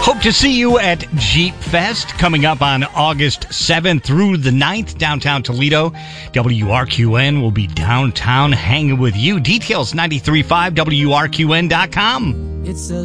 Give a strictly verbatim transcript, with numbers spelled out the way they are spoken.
Hope to see you at Jeep Fest coming up on August seventh through the ninth, downtown Toledo. W R Q N will be downtown hanging with you. Details ninety-three point five W R Q N dot com. It's a